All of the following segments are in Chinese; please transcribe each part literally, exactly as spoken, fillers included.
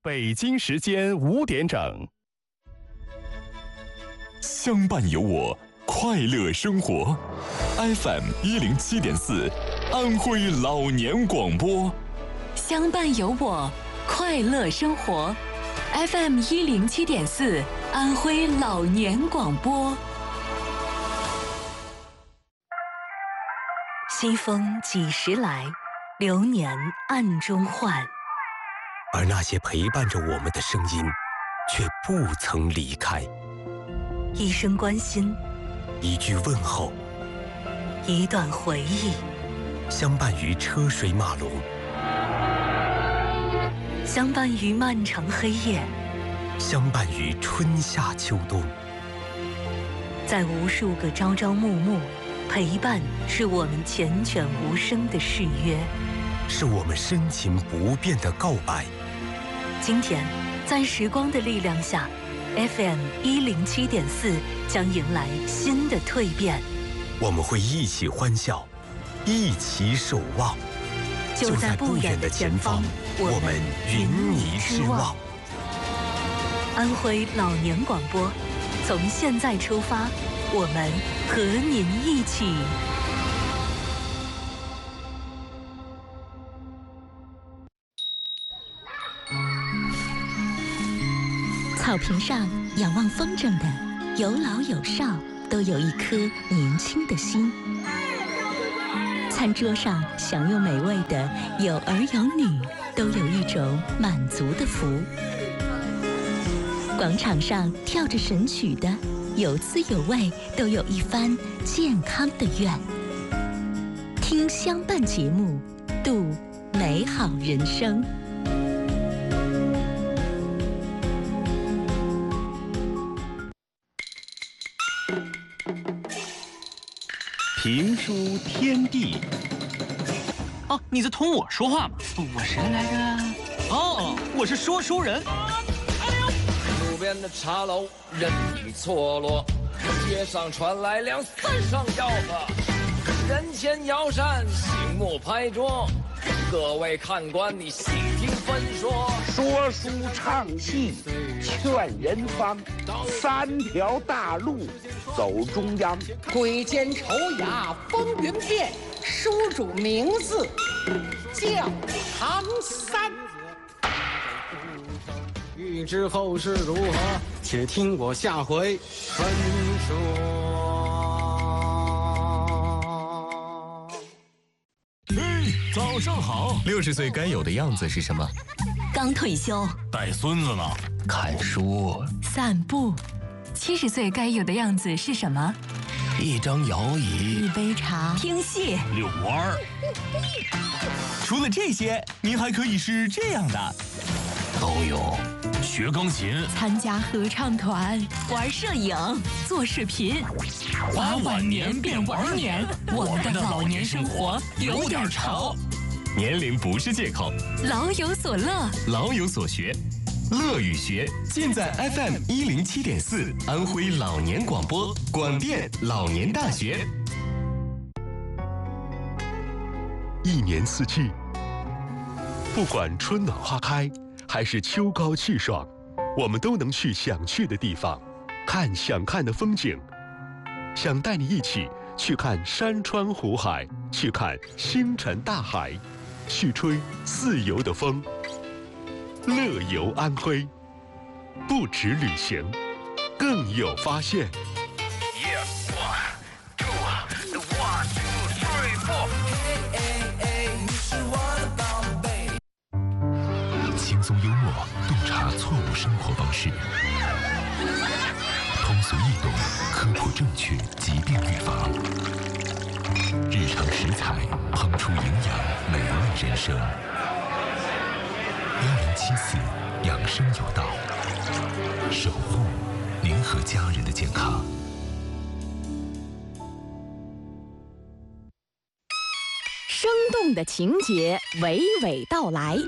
北京时间五点整。 相伴有我，快乐生活。F M 一零七点四，安徽老年广播。 相伴有我，快乐生活。F M 一零七点四，安徽老年广播。西风几时来？流年暗中换。 而那些陪伴着我们的声音，却不曾离开。 一声关心， 一句问候， 一段回忆， 相伴于车水马龙， 相伴于漫长黑夜， 相伴于春夏秋冬。 在无数个朝朝暮暮，陪伴是我们缱绻无声的誓约， 是我们深情不变的告白。 今天，在时光的力量下，F M 一零七点四将迎来新的蜕变。 我们会一起欢笑，一起守望。 就在不远的前方， 我们云霓之望。 安徽老年广播，从现在出发，我们和您一起。草坪上仰望风筝的，有老有少，都有一颗年轻的心。餐桌上享用美味的，有儿有女，都有一种满足的福。广场上跳着神曲的，有滋有味，都有一番健康的愿。听相伴节目，度美好人生。 评书天地。 哦，你在同我说话吗？我谁来着？哦，我是说书人。 路边的茶楼人影错落，街上传来两三声吆喝，人前摇扇，醒目拍桌。各位看官，你细听分说。 说书唱戏劝人方，三条大路走中央。 鬼间丑雅风云变，书主名字叫唐三。 欲知后事如何，且听我下回分说。 早上好。六十岁该有的样子是什么？ 刚退休， 带孙子呢，看书， 散步。七十岁该有的样子是什么？ 一张摇椅， 一杯茶，听戏， 遛弯儿。除了这些，您还可以是这样的，都有。学钢琴， 参加合唱团，玩摄影，做视频。 把晚年变玩年，我们的老年生活有点潮。年龄不是借口， 老有所乐， 老有所学，乐与学尽在 F M 一零七点四安徽老年广播广电老年大学。 一年四季，不管春暖花开还是秋高气爽，我们都能去想去的地方，看想看的风景。想带你一起去看山川湖海，去看星辰大海，去吹自由的风。乐游安徽，不止旅行，更有发现。 轻松幽默，洞察错误生活方式，通俗易懂，科普正确，疾病预防，日常食材烹出营养美味人生。一零七四养生有道，守护您和家人的健康。 生动的情节娓娓道来，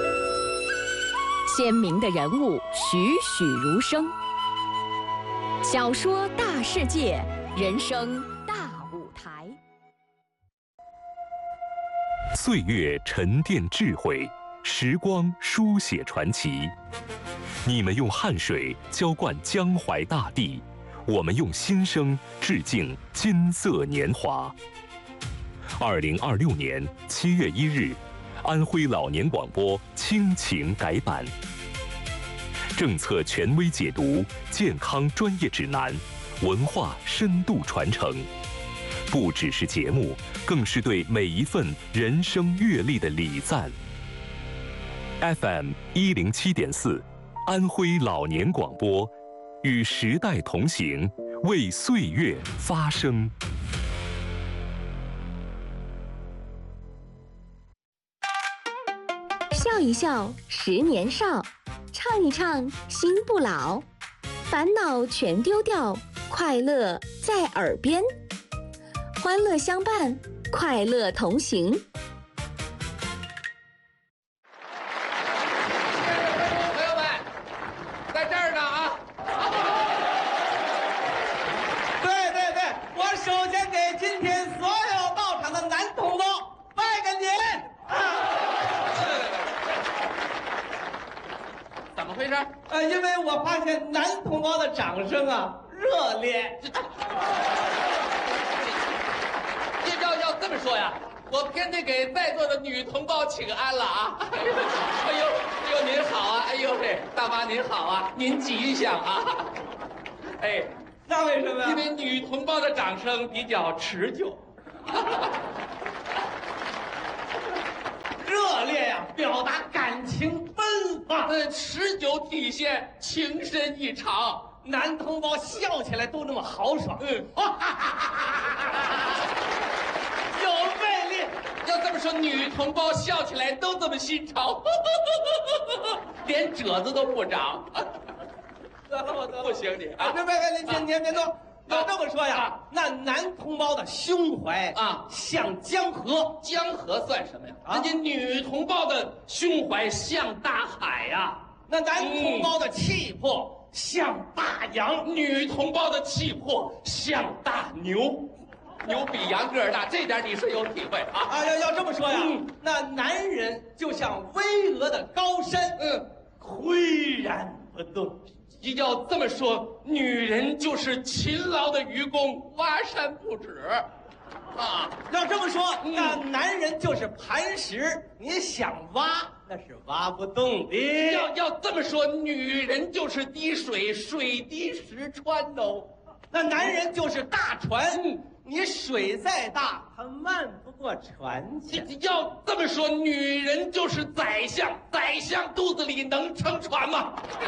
鲜明的人物栩栩如生。小说大世界，人生大舞台。 岁月沉淀智慧， 时光书写传奇。你们用汗水浇灌江淮大地，我们用心声致敬金色年华。二零二六年七月一日，安徽老年广播亲情改版，政策权威解读，健康专业指南，文化深度传承。不只是节目，更是对每一份人生阅历的礼赞。F M 一零七点四，安徽老年广播，与时代同行，为岁月发声。 笑一笑，十年少；唱一唱，心不老。烦恼全丢掉，快乐在耳边。欢乐相伴，快乐同行。 朋友们，在这儿呢啊！ 对对对，我首先给今天所有到场的男同胞拜个年啊！ 怎么回事？ 呃，因为我发现男同胞的掌声啊热烈。 要要这么说呀，我偏得给在座的女同胞请安了啊！哎呦，哎呦，您好啊！哎呦，这大妈您好啊！您吉祥啊！哎， 那为什么呀？ 因为女同胞的掌声比较持久。 热烈呀，表达感情奔放， 嗯，持久体现情深意长。 男同胞笑起来都那么豪爽， 嗯， 有魅力。 要这么说，女同胞笑起来都这么新潮，连褶子都不长。 得了，我得了， 不行你啊！ 别别别，您您您别动。要这么说呀，那男同胞的胸怀啊， 像江河。 江河算什么呀？人家女同胞的胸怀像大海呀。 那男同胞的气魄。像大洋， 女同胞的气魄像大牛，牛比羊个儿大，这点你是有体会啊！ 啊，要要这么说呀，嗯、那男人就像巍峨的高山， 嗯， 岿然不动。 要这么说，女人就是勤劳的愚公，挖山不止。啊， 要这么说，嗯、那男人就是磐石，你想挖那是挖不动的。 要要这么说，女人就是滴水，水滴石穿哦。 那男人就是大船，嗯、你水再大，它漫不过船去。 要这么说，女人就是宰相，宰相肚子里能撑船吗？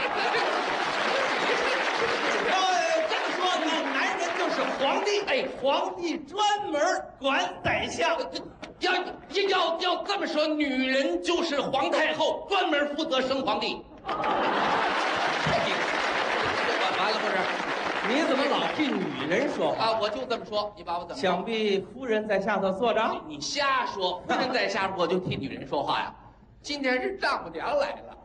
要这么说，那男人就是皇帝，哎，皇帝专门管宰相。 要要要这么说，女人就是皇太后，专门负责生皇帝。完了不是？ 你怎么老替女人说话啊？我就这么说，你把我怎么？ 想必夫人在下头坐着。 你, 你瞎说，夫人在下，我就替女人说话呀。今天是丈母娘来了。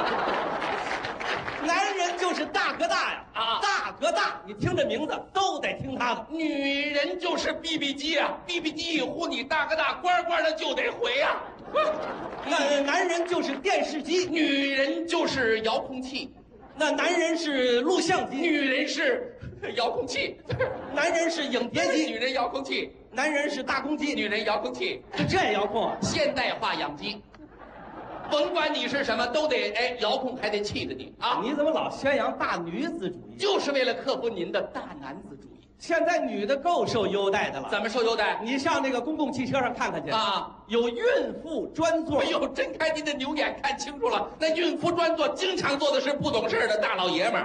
男人就是大哥大呀！啊，大哥大，你听这名字都得听他的。 女人就是 B B 机啊 ，B B 机一呼你大哥大，乖乖的就得回啊。 那男人就是电视机， 女人就是遥控器。 那男人是录像机， 女人是遥控器。 男人是影碟机， 女人遥控器。 男人是大公鸡， 女人遥控器。 就这遥控啊？ 现代化养鸡。甭管你是什么，都得哎遥控，还得气着你啊！ 你怎么老宣扬大女子主义？ 就是为了克服您的大男子主义。 现在女的够受优待的了。 怎么受优待？ 你上那个公共汽车上看看去啊， 有孕妇专座。 哎呦，睁开您的牛眼看清楚了，那孕妇专座经常坐的是不懂事的大老爷们儿。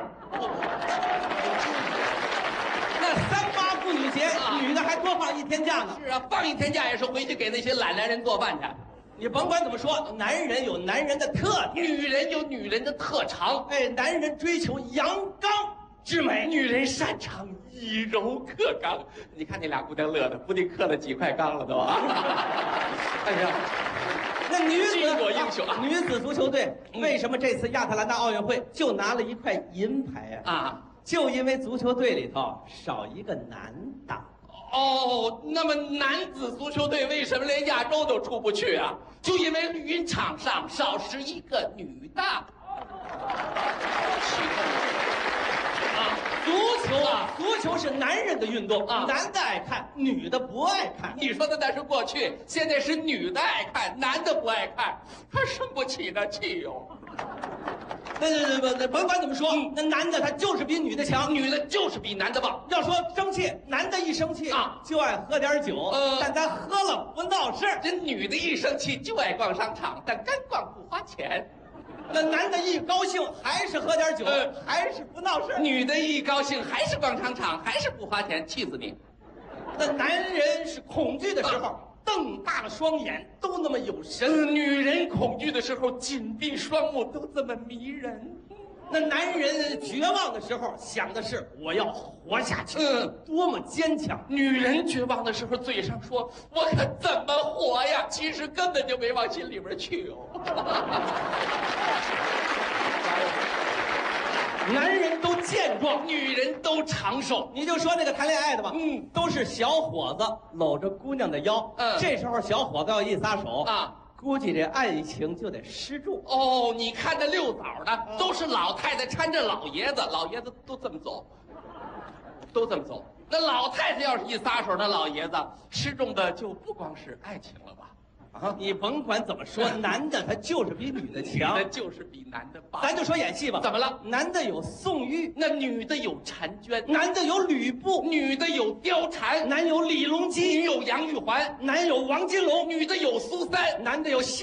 那三八妇女节，啊、女的还多放一天假呢。 是啊，放一天假也是回去给那些懒男人做饭去。 你甭管怎么说，男人有男人的特点， 女人有女人的特长。 哎，男人追求阳刚之美， 女人擅长以柔克刚。你看那俩姑娘乐的，不定刻了几块钢了都啊！ 哎呀，那女子巾帼英雄， 女子足球队为什么这次亚特兰大奥运会就拿了一块银牌啊？ 啊， 就因为足球队里头少一个男的。 哦，那么男子足球队为什么连亚洲都出不去啊？就因为绿茵场上少是一个女的。 啊，足球啊，足球是男人的运动啊，男的爱看，女的不爱看。 你说的那是过去，现在是女的爱看，男的不爱看，他生不起那气哟。 那那那那甭管怎么说，那男的他就是比女的强， 女的就是比男的棒。 要说生气，男的一生气啊就爱喝点酒，呃，但咱喝了不闹事。 这女的一生气就爱逛商场，但干逛不花钱。 那男的一高兴还是喝点酒，呃、还是不闹事。 女的一高兴还是逛商场，还是不花钱，气死你。 那男人是恐惧的时候。啊瞪大了双眼，都那么有神； 女人恐惧的时候，紧闭双目，都这么迷人。 那男人绝望的时候，想的是我要活下去，嗯，多么坚强。 女人绝望的时候，嘴上说我可怎么活呀，其实根本就没往心里边去哦。 男人都健壮， 女人都长寿。 你就说那个谈恋爱的吧，嗯，都是小伙子搂着姑娘的腰，嗯，这时候小伙子要一撒手啊，估计这爱情就得失重。 哦，你看这遛枣的，嗯、都是老太太搀着老爷子，老爷子都这么走，都这么走。那老太太要是一撒手，那老爷子失重的就不光是爱情了吧？ 啊，你甭管怎么说，男的他就是比女的强， 女的就是比男的棒。 咱就说演戏吧， 怎么了？ 男的有宋玉， 那女的有婵娟； 男的有吕布， 女的有貂蝉； 男有李隆基， 女有杨玉环； 男有王金龙， 女的有苏三； 男的有。